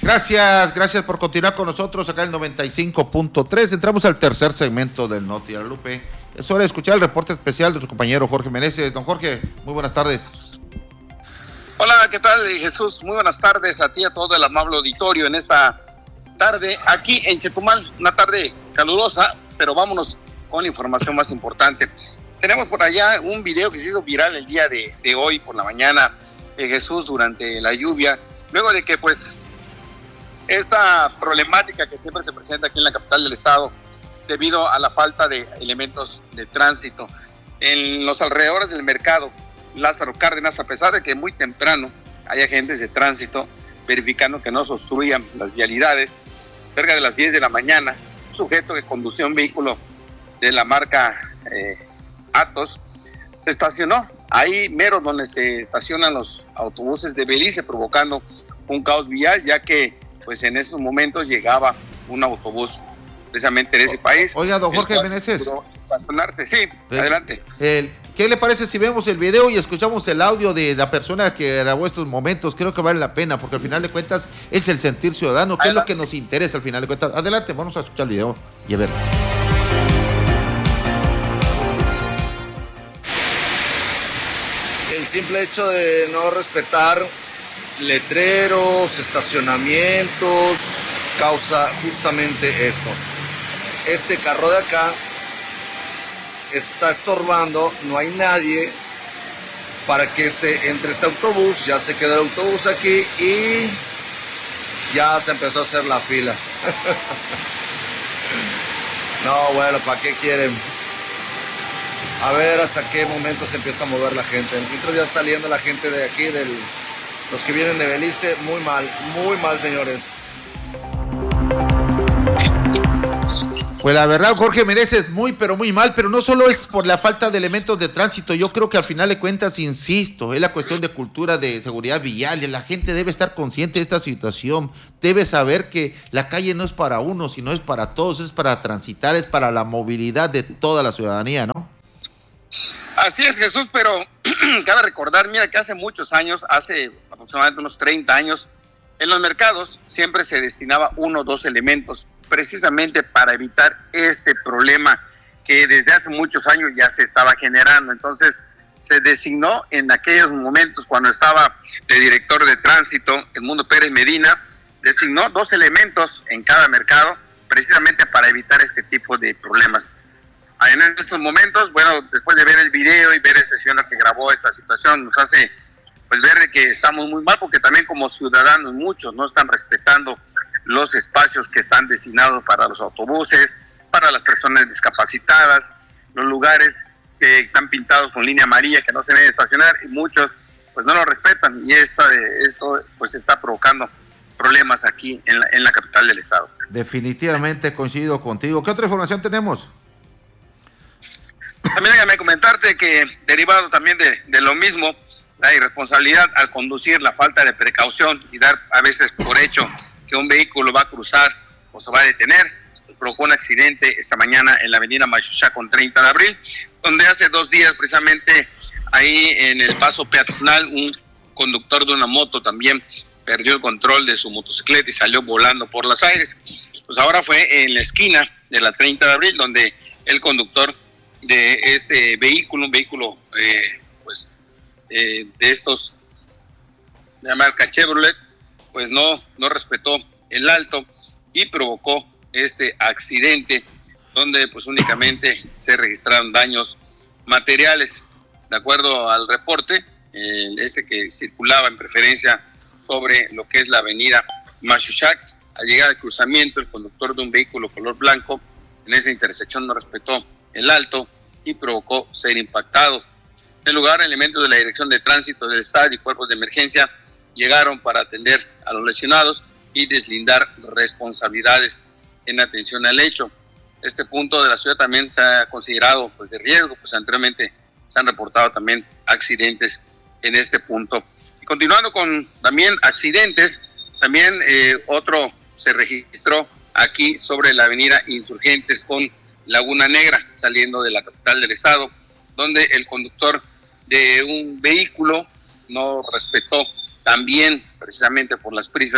Gracias por continuar con nosotros acá en el 95.3. Entramos al tercer segmento del Noti Guadalupe. Es hora de escuchar el reporte especial de tu compañero Jorge Meneses. Don Jorge, muy buenas tardes. Hola, ¿qué tal, Jesús? Muy buenas tardes a ti y a todo el amable auditorio en esta tarde aquí en Chetumal. Una tarde calurosa, pero vámonos con información más importante. Tenemos por allá un video que se hizo viral el día de hoy por la mañana, Jesús, durante la lluvia, luego de que pues esta problemática que siempre se presenta aquí en la capital del estado debido a la falta de elementos de tránsito en los alrededores del mercado Lázaro Cárdenas, a pesar de que muy temprano hay agentes de tránsito verificando que no se obstruyan las vialidades. Cerca de las 10 de la mañana, un sujeto que conducía un vehículo de la marca Atos se estacionó ahí mero donde se estacionan los autobuses de Belice, provocando un caos vial, ya que pues en esos momentos llegaba un autobús precisamente de ese país. Oiga, don Jorge Meneses. Sí, adelante. ¿Qué le parece si vemos el video y escuchamos el audio de la persona que grabó estos momentos? Creo que vale la pena, porque al final de cuentas es el sentir ciudadano, que es lo que nos interesa al final de cuentas. Adelante, vamos a escuchar el video y a ver. El simple hecho de no respetar letreros, estacionamientos, causa justamente esto. Este carro de acá está estorbando, no hay nadie para que entre este autobús. Ya se quedó el autobús aquí y ya se empezó a hacer la fila. No, bueno, ¿para qué quieren? A ver hasta qué momento se empieza a mover la gente. Mientras ya saliendo la gente de aquí, los que vienen de Belice, muy mal, señores. Pues la verdad, Jorge Meneses, pero muy mal, pero no solo es por la falta de elementos de tránsito. Yo creo que al final de cuentas, insisto, es la cuestión de cultura de seguridad vial. La gente debe estar consciente de esta situación, debe saber que la calle no es para uno, sino es para todos, es para transitar, es para la movilidad de toda la ciudadanía, ¿no? Así es, Jesús, pero cabe recordar, mira que hace muchos años, hace aproximadamente unos 30 años, en los mercados siempre se destinaba 1 o 2 elementos precisamente para evitar este problema que desde hace muchos años ya se estaba generando. Entonces se designó en aquellos momentos cuando estaba de director de tránsito, Edmundo Pérez Medina, designó 2 elementos en cada mercado precisamente para evitar este tipo de problemas. En estos momentos, bueno, después de ver el video y ver esta señora que grabó esta situación, nos hace pues ver que estamos muy mal, porque también como ciudadanos muchos no están respetando los espacios que están designados para los autobuses, para las personas discapacitadas, los lugares que están pintados con línea amarilla que no se deben estacionar, y muchos pues no lo respetan, y esto pues está provocando problemas aquí en la capital del estado. Definitivamente coincido contigo. ¿Qué otra información tenemos? También déjame comentarte que derivado también de lo mismo, la irresponsabilidad al conducir, la falta de precaución y dar a veces por hecho que un vehículo va a cruzar o se va a detener, provocó un accidente esta mañana en la avenida Machucha con 30 de abril, donde hace 2 días precisamente ahí en el paso peatonal un conductor de una moto también perdió el control de su motocicleta y salió volando por los aires. Pues ahora fue en la esquina de la 30 de abril donde el conductor de ese vehículo, un vehículo de estos de marca Chevrolet, pues no respetó el alto y provocó este accidente donde pues únicamente se registraron daños materiales. De acuerdo al reporte, ese que circulaba en preferencia sobre lo que es la avenida Machuchac, al llegar al cruzamiento, el conductor de un vehículo color blanco en esa intersección no respetó el alto y provocó ser impactado. En el lugar, elementos de la Dirección de Tránsito del Estado y cuerpos de emergencia llegaron para atender a los lesionados y deslindar responsabilidades en atención al hecho. Este punto de la ciudad también se ha considerado pues de riesgo, pues anteriormente se han reportado también accidentes en este punto. Y continuando con también accidentes, también otro se registró aquí sobre la avenida Insurgentes con Laguna Negra, saliendo de la capital del estado, donde el conductor de un vehículo no respetó también, precisamente por las prisas,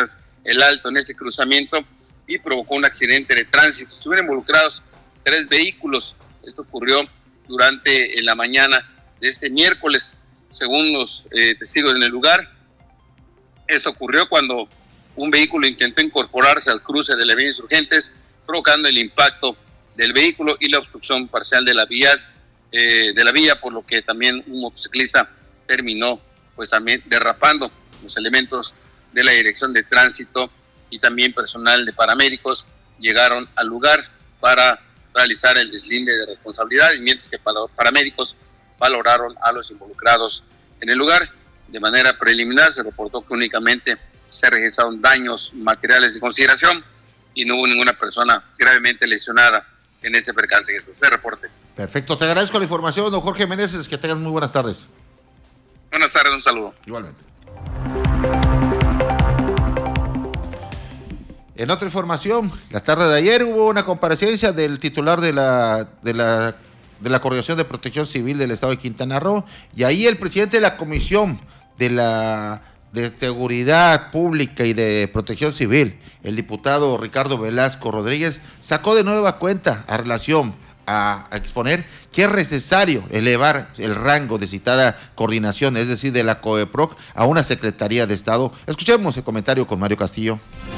el alto en este cruzamiento y provocó un accidente de tránsito. Estuvieron involucrados 3 vehículos. Esto ocurrió durante la mañana de este miércoles, según los testigos en el lugar. Esto ocurrió cuando un vehículo intentó incorporarse al cruce de la avenida Insurgentes, provocando el impacto del vehículo y la obstrucción parcial de la vía, por lo que también un motociclista terminó pues también derrapando. Los elementos de la Dirección de Tránsito y también personal de paramédicos llegaron al lugar para realizar el deslinde de responsabilidad, y mientras que paramédicos valoraron a los involucrados en el lugar. De manera preliminar se reportó que únicamente se registraron daños materiales de consideración y no hubo ninguna persona gravemente lesionada en este percance. Ese reporte. Perfecto, te agradezco la información, don Jorge Meneses, que tengas muy buenas tardes. Buenas tardes, un saludo. Igualmente. En otra información, la tarde de ayer hubo una comparecencia del titular de la Coordinación de Protección Civil del Estado de Quintana Roo, y ahí el presidente de la Comisión de Seguridad Pública y de Protección Civil, el diputado Ricardo Velasco Rodríguez, sacó de nueva cuenta a relación a exponer que es necesario elevar el rango de citada coordinación, es decir, de la COEPROC, a una Secretaría de Estado. Escuchemos el comentario con Mario Castillo.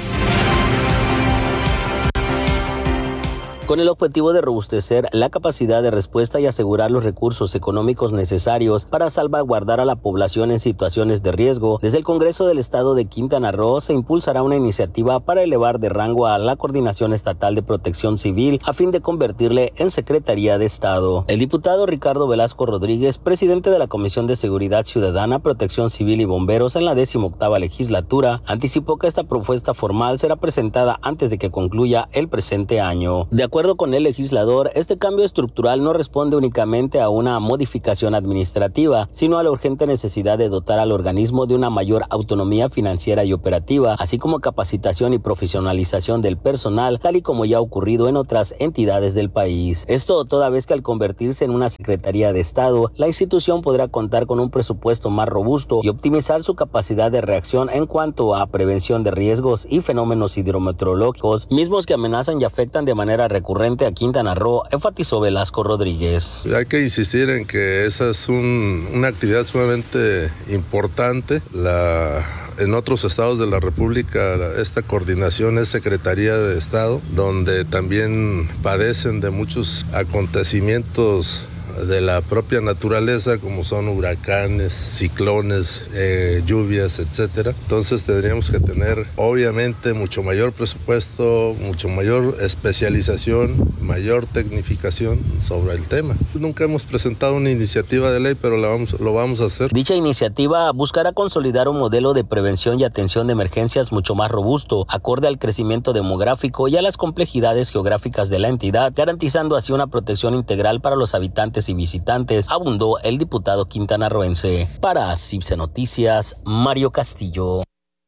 Con el objetivo de robustecer la capacidad de respuesta y asegurar los recursos económicos necesarios para salvaguardar a la población en situaciones de riesgo, desde el Congreso del Estado de Quintana Roo se impulsará una iniciativa para elevar de rango a la Coordinación Estatal de Protección Civil a fin de convertirle en Secretaría de Estado. El diputado Ricardo Velasco Rodríguez, presidente de la Comisión de Seguridad Ciudadana, Protección Civil y Bomberos en la 18ª legislatura, anticipó que esta propuesta formal será presentada antes de que concluya el presente año. De acuerdo con el legislador, este cambio estructural no responde únicamente a una modificación administrativa, sino a la urgente necesidad de dotar al organismo de una mayor autonomía financiera y operativa, así como capacitación y profesionalización del personal, tal y como ya ha ocurrido en otras entidades del país. Esto toda vez que al convertirse en una Secretaría de Estado, la institución podrá contar con un presupuesto más robusto y optimizar su capacidad de reacción en cuanto a prevención de riesgos y fenómenos hidrometeorológicos, mismos que amenazan y afectan de manera recurrente a Quintana Roo, enfatizó Velasco Rodríguez. Hay que insistir en que esa es una actividad sumamente importante. En otros estados de la República, esta coordinación es Secretaría de Estado, donde también padecen de muchos acontecimientos de la propia naturaleza, como son huracanes, ciclones, lluvias, etcétera. Entonces tendríamos que tener obviamente mucho mayor presupuesto, mucho mayor especialización, mayor tecnificación sobre el tema. Nunca hemos presentado una iniciativa de ley, pero lo vamos a hacer. Dicha iniciativa buscará consolidar un modelo de prevención y atención de emergencias mucho más robusto, acorde al crecimiento demográfico y a las complejidades geográficas de la entidad, garantizando así una protección integral para los habitantes y visitantes, abundó el diputado quintanarroense. Para CIBSE Noticias, Mario Castillo.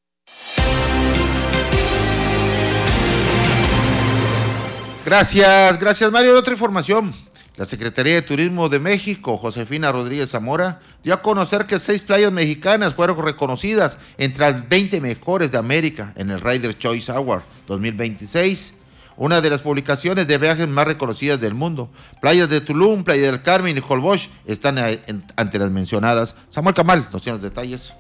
Gracias Mario. Otra información. La Secretaría de Turismo de México, Josefina Rodríguez Zamora, dio a conocer que 6 playas mexicanas fueron reconocidas entre las 20 mejores de América en el Rider Choice Award 2026. Una de las publicaciones de viajes más reconocidas del mundo. Playas de Tulum, Playa del Carmen y Holbox están ante las mencionadas. Samuel Camal nos tiene los detalles.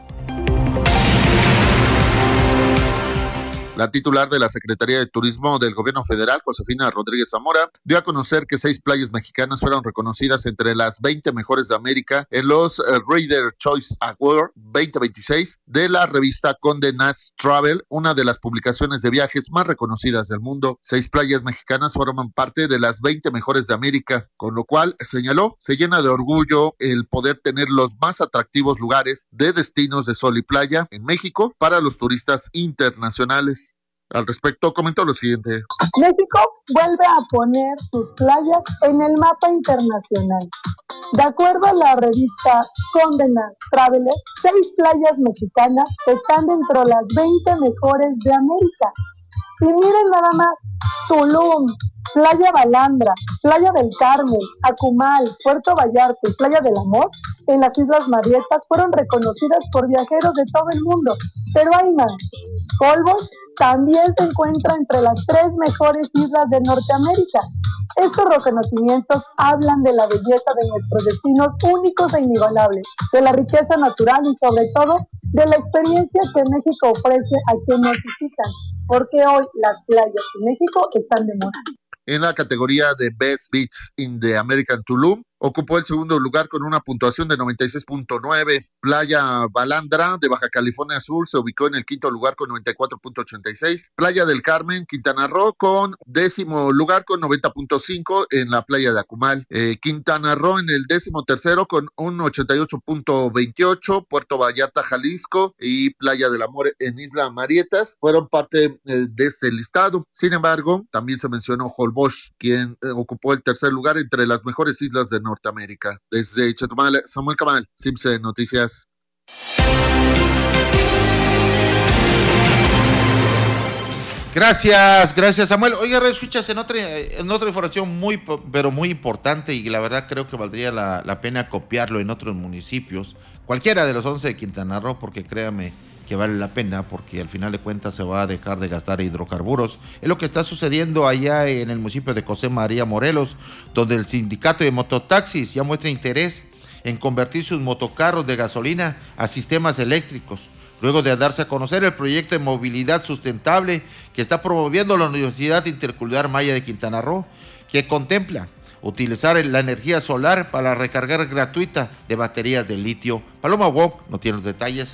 La titular de la Secretaría de Turismo del Gobierno Federal, Josefina Rodríguez Zamora, dio a conocer que 6 playas mexicanas fueron reconocidas entre las 20 mejores de América en los Reader Choice Award 2026 de la revista Condé Nast Travel, una de las publicaciones de viajes más reconocidas del mundo. 6 playas mexicanas forman parte de las 20 mejores de América, con lo cual, señaló, se llena de orgullo el poder tener los más atractivos lugares de destinos de sol y playa en México para los turistas internacionales. Al respecto, comentó lo siguiente. México vuelve a poner sus playas en el mapa internacional. De acuerdo a la revista Condé Nast Traveler, 6 playas mexicanas están dentro de las 20 mejores de América. Y miren nada más, Tulum, Playa Balandra, Playa del Carmen, Acumal, Puerto Vallarta y Playa del Amor, en las Islas Marietas, fueron reconocidas por viajeros de todo el mundo. Pero hay más. Holbox también se encuentra entre las 3 mejores islas de Norteamérica. Estos reconocimientos hablan de la belleza de nuestros destinos únicos e inigualables, de la riqueza natural y sobre todo de la experiencia que México ofrece a quienes necesitan, porque hoy las playas de México están de moda. En la categoría de Best Beach in the American Tulum, ocupó el segundo lugar con una puntuación de 96.9. Playa Balandra de Baja California Sur se ubicó en el quinto lugar con 94.86. Playa del Carmen, Quintana Roo, con décimo lugar con 90.5 en la playa de Acumal. Quintana Roo en el 13º con un 88.28. Puerto Vallarta, Jalisco y Playa del Amor en Isla Marietas fueron parte de este listado. Sin embargo, también se mencionó Holbox, quien ocupó el tercer lugar entre las mejores islas de Norteamérica. Desde Chetumal, Samuel Camal, CIMSE Noticias. Gracias Samuel. Oiga, escuchas en otra información pero muy importante, y la verdad creo que valdría la pena copiarlo en otros municipios, cualquiera de los 11 de Quintana Roo, porque créame que vale la pena, porque al final de cuentas se va a dejar de gastar hidrocarburos. Es lo que está sucediendo allá en el municipio de José María Morelos, donde el sindicato de mototaxis ya muestra interés en convertir sus motocarros de gasolina a sistemas eléctricos, luego de darse a conocer el proyecto de movilidad sustentable que está promoviendo la Universidad Intercultural Maya de Quintana Roo, que contempla utilizar la energía solar para la recarga gratuita de baterías de litio. Paloma Wong no tiene los detalles.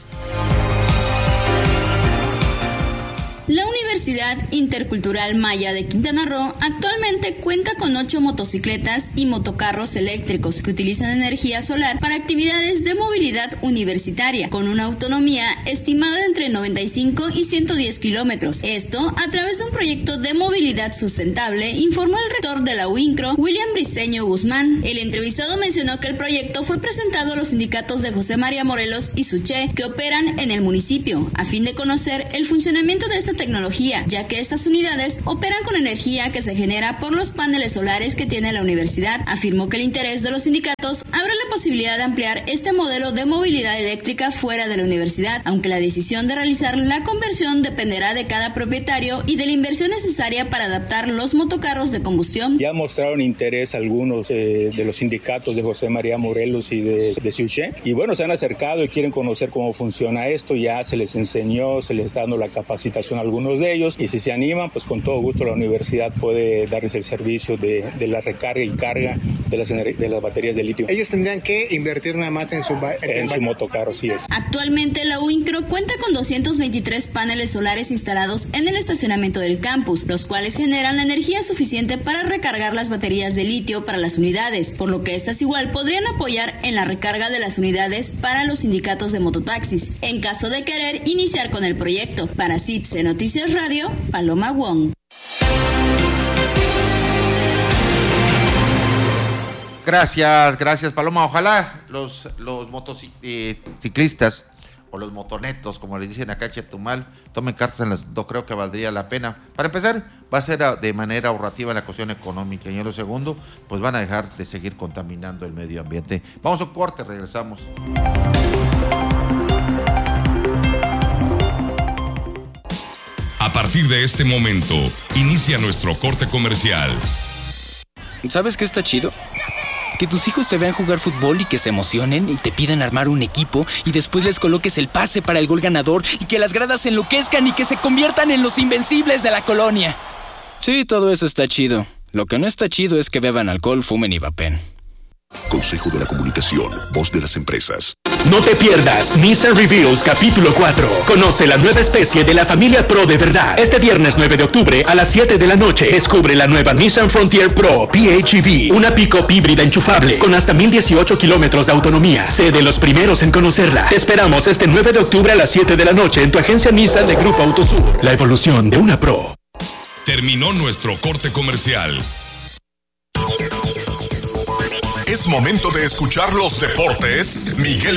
La Universidad Intercultural Maya de Quintana Roo actualmente cuenta con 8 motocicletas y motocarros eléctricos que utilizan energía solar para actividades de movilidad universitaria, con una autonomía estimada entre 95 y 110 kilómetros. Esto a través de un proyecto de movilidad sustentable, informó el rector de la UINCRO, William Briceño Guzmán. El entrevistado mencionó que el proyecto fue presentado a los sindicatos de José María Morelos y Suché, que operan en el municipio, a fin de conocer el funcionamiento de esta tecnología, ya que estas unidades operan con energía que se genera por los paneles solares que tiene la universidad. Afirmó que el interés de los sindicatos abre la posibilidad de ampliar este modelo de movilidad eléctrica fuera de la universidad, aunque la decisión de realizar la conversión dependerá de cada propietario y de la inversión necesaria para adaptar los motocarros de combustión. Ya mostraron interés algunos de los sindicatos de José María Morelos y de Suché, y bueno, se han acercado y quieren conocer cómo funciona esto. Ya se les enseñó, se les está dando la capacitación a algunos de ellos, y si se animan, pues con todo gusto la universidad puede darles el servicio de la recarga y carga de las baterías de litio. Ellos tendrían que invertir nada más en su motocarro, sí es. Actualmente la UINCRO cuenta con 223 paneles solares instalados en el estacionamiento del campus, los cuales generan la energía suficiente para recargar las baterías de litio para las unidades, por lo que estas igual podrían apoyar en la recarga de las unidades para los sindicatos de mototaxis, en caso de querer iniciar con el proyecto. Para CIMSE Noticias Radio, Paloma Wong. Gracias Paloma. Ojalá los motociclistas o los motonetos, como les dicen acá en Chetumal, tomen cartas en las dos. Creo que valdría la pena. Para empezar, va a ser de manera ahorrativa en la cuestión económica, y en lo segundo, pues van a dejar de seguir contaminando el medio ambiente. Vamos a un corte, regresamos. A partir de este momento, inicia nuestro corte comercial. ¿Sabes qué está chido? Que tus hijos te vean jugar fútbol y que se emocionen y te pidan armar un equipo y después les coloques el pase para el gol ganador y que las gradas se enloquezcan y que se conviertan en los invencibles de la colonia. Sí, todo eso está chido. Lo que no está chido es que beban alcohol, fumen y vapen. Consejo de la Comunicación, voz de las empresas. No te pierdas Nissan Reveals capítulo 4. Conoce la nueva especie de la familia Pro de verdad. Este viernes 9 de octubre a las 7 de la noche descubre la nueva Nissan Frontier Pro PHEV, una pick-up híbrida enchufable con hasta 1018 kilómetros de autonomía. Sé de los primeros en conocerla. Te esperamos este 9 de octubre a las 7 de la noche en tu agencia Nissan de Grupo Autosur. La evolución de una Pro. Terminó nuestro corte comercial. Es momento de escuchar los deportes. Miguel